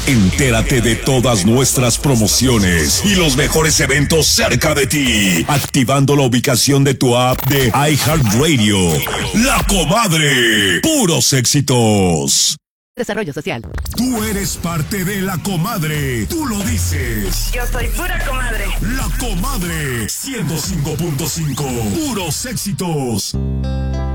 Entérate de todas nuestras promociones y los mejores eventos cerca de ti, activando la ubicación de tu app de iHeartRadio. La Comadre, puros éxitos. Desarrollo social. Tú eres parte de La Comadre, tú lo dices. Yo soy pura comadre. La Comadre, 105.5, puros éxitos.